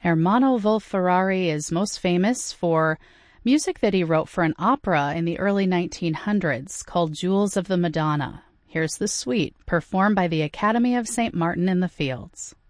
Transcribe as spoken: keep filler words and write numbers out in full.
Ermanno Wolf-Ferrari is most famous for music that he wrote for an opera in the early nineteen hundreds called Jewels of the Madonna. Here's the suite, performed by the Academy of Saint Martin in the Fields.